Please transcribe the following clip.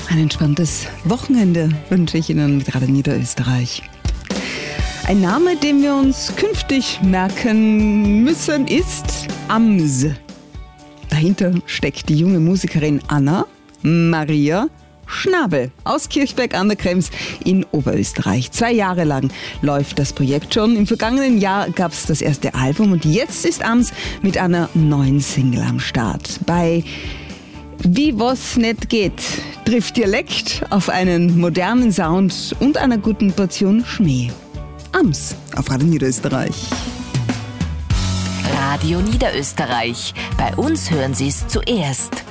Ein entspanntes Wochenende wünsche ich Ihnen mit Radio Niederösterreich. Ein Name, den wir uns künftig merken müssen, ist Ams. Dahinter steckt die junge Musikerin Anna Maria Schnabel aus Kirchberg an der Krems in Oberösterreich. 2 Jahre lang läuft das Projekt schon. Im vergangenen Jahr gab es das erste Album und jetzt ist Ams mit einer neuen Single am Start. Bei Wie was nicht geht, trifft Dialekt auf einen modernen Sound und einer guten Portion Schmäh. Ams auf Radio Niederösterreich. Radio Niederösterreich. Bei uns hören Sie es zuerst.